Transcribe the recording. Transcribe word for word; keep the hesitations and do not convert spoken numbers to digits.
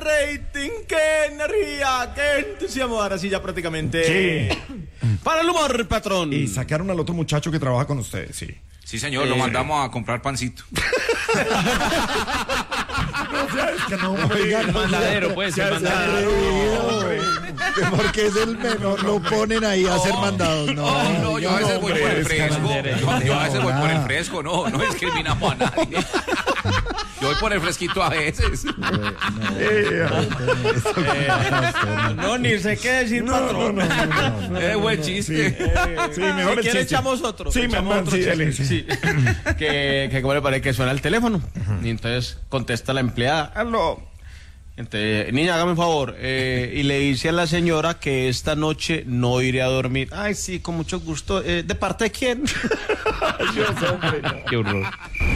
rating, qué energía, qué entusiasmo. Ahora sí ya prácticamente... Sí. Para el humor, patrón. Y sacaron al otro muchacho que trabaja con ustedes, sí. Sí, señor, Eh, lo mandamos a comprar pancito. No, ya es que no, Oiga, El mandadero, pues, el mandadero. Porque es el menor, lo ponen ahí a hacer mandados. No, Oh, no, yo a veces voy por el fresco. Yo, yo a veces voy por el fresco, no, no discriminamos a nadie. Yo voy por el fresquito a veces. No, ni sé qué decir, patrón. Es buen chiste. Sí, mejor Si el quiere chiste. echamos otro. Sí, echamos mamá, otro sí, chiste. dele, sí. Sí. que, que como le parece que suena el teléfono. Y entonces contesta la empleada. Aló. Entonces, niña, hágame un favor. Eh, y le dice a la señora que esta noche no iré a dormir. Ay, sí, con mucho gusto. Eh, ¿De parte de quién? Qué horror.